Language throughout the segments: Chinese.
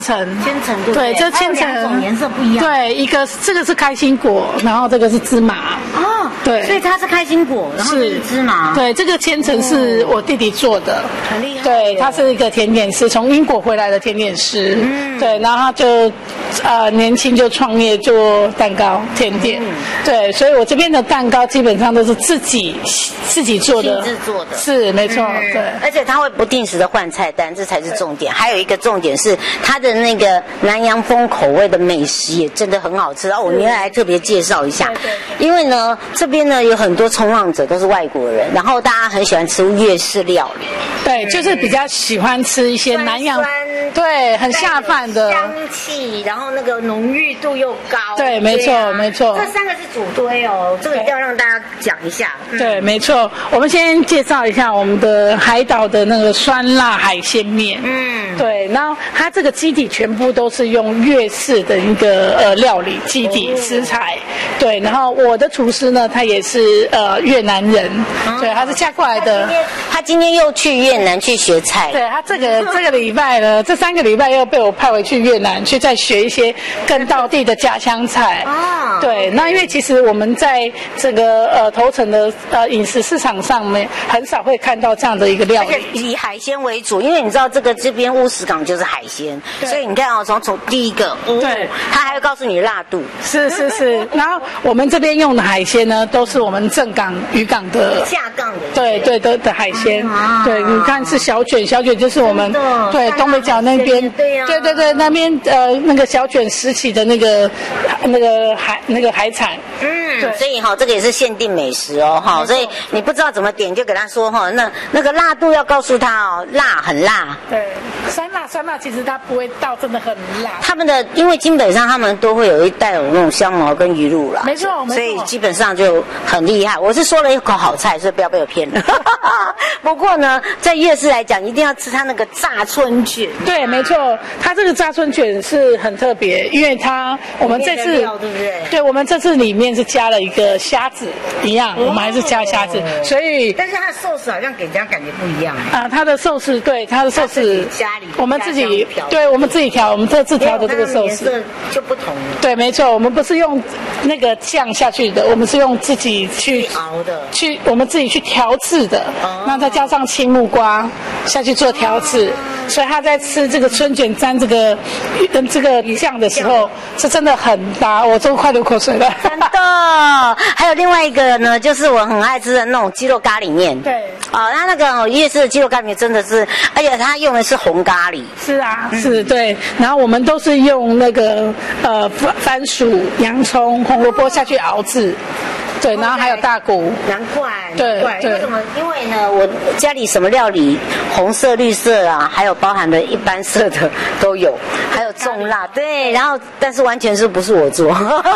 千层对，这千层两种颜色不一样。 对，这个是开心果，然后这个是芝麻。 哦， 对， 所以它是开心果，然后是芝麻。 对，这个千层是我弟弟做的， 很厉害。 对，他是一个甜点师，从英国回来的甜点师。对，然后他就年轻就创业做蛋糕甜点。对，所以我这边的蛋糕基本上都是自己做的， 亲自做的， 是没错。对， 而且他会不定时的换菜单，这才是重点。还有一个重点是它的那个南洋风口味的美食也真的很好吃。然后我明天来特别介绍一下，因为呢这边呢有很多冲浪者都是外国人，然后大家很喜欢吃粤式料理。 对，就是比较喜欢吃一些南洋，对，很下饭的香气，然后那个浓郁度又高。 对，没错没错。 这三个是主堆哦，这个一定要让大家讲一下。 对，没错。我们先介绍一下我们的海岛的那个酸辣海鲜面。对，然后它这个基底全部都是用粤式的一个料理基底食材。对，然后我的厨师呢，他也是越南人，对，他是嫁过来的。 他今天又去越南去学菜。 对，他这个礼拜呢，这3个礼拜又被我派回去越南去再学一些更道地的家乡菜。对，那因为其实我们在这个头城的饮食市场上面很少会看到这样的一个料理， 以海鲜为主，因为你知道这边乌石港就是海鲜，所以你看哦，从第一个，对，他还会告诉你辣度， 是。然后我们这边用的海鲜呢，都是我们正港渔港的下港的， 对的海鲜。对，你看是小卷就是我们对东北角那边，对那边那个小卷拾起的那个海产。 对，所以这个也是限定美食哦，所以你不知道怎么点就给他说那个辣度要告诉他哦，很辣。 对，酸辣其实它不会到真的很辣。 他们的因为基本上他们都会有带有那种香茅跟鱼露啦， 没错， 所以基本上就很厉害。我是说了一口好菜，所以不要被我骗了。不过呢，在粤式来讲，一定要吃它那个炸春卷。 对，没错，它这个炸春卷是很特别，因为我们这次对不对？ 对，我们这次里面是加了一个虾子一样，我们还是加虾子，所以但是它的寿司好像给人家感觉不一样它的寿司对它的寿司家里我们自己对我们自己调，我们这次调的这个寿司颜色就不同了。 对，没错，我们不是用那个酱下去的，我们是用自己去熬的， 我们自己去调制的，那再加上青木瓜下去做调制，所以他在吃这个春卷沾这个酱的时候，是真的很搭，我都快流口水了。 真的。还有另外一个呢，就是我很爱吃的那种鸡肉咖喱面。 对。 那个粤式的鸡肉咖喱面真的是，而且它用的是红咖喱。 是啊，是对。然后我们都是用那个番薯、洋葱、红萝卜下去熬制。对，然后还有大骨， 难怪。 对， 为什么？因为呢，我家里什么料理，红色、绿色啊，还有包含的一般色的都有，还有重辣。对，然后但是完全是不是我做，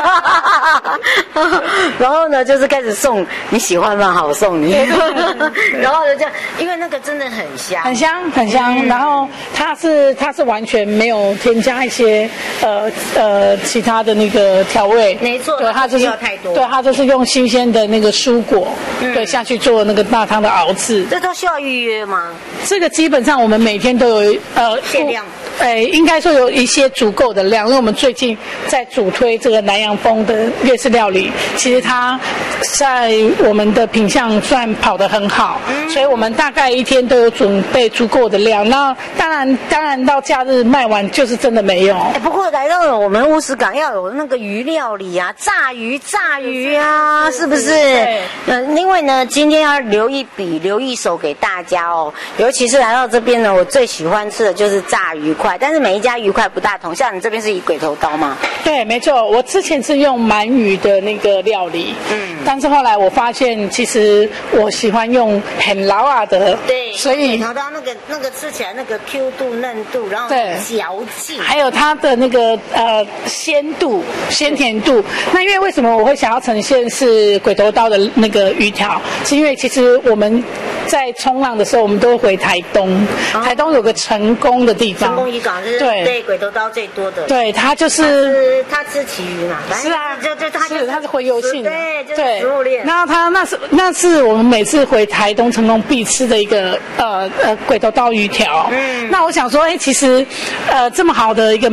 然后呢，就是开始送，你喜欢吗？好，我送你。然后呢，因为那个真的很香， 很香。然后它是完全没有添加一些其他的那个调味， 没错， 对，它就是太多， 对，它就是用新鲜的那个蔬果，对，下去做那个大汤的熬制。 这都需要预约吗？ 这个基本上我们每天都有限量。 应该说有一些足够的量，因为我们最近在主推这个南洋风的粤式料理，其实它在我们的品项算跑得很好，所以我们大概一天都有准备足够的量。那当然到假日卖完就是真的没有。 不过来到了我们乌石港要有那个鱼料理啊，炸鱼啊，是不是？因为呢，今天要留一手给大家哦，尤其是来到这边呢，我最喜欢吃的就是炸鱼块，但是每一家鱼块不大同，像你这边是以鬼头刀吗？ 对，没错，我之前是用鳗鱼的那个料理，但是后来我发现其实我喜欢用很老啊的， 对， 所以鬼头刀那个吃起来那个 Q 度嫩度，然后嚼劲， 还有它的那个鲜度鲜甜度。那因为为什么我会想要呈现是是鬼头刀的那个鱼条，是因为其实我们在冲浪的时候，我们都会回台东，台东有个成功的地方， 成功渔港是对鬼头刀最多的， 对，它就是它吃旗鱼嘛， 是啊，它是洄游性的， 对，就是食物链。 然后那是我们每次回台东成功必吃的一个鬼头刀鱼条。那我想说，其实这么好的一个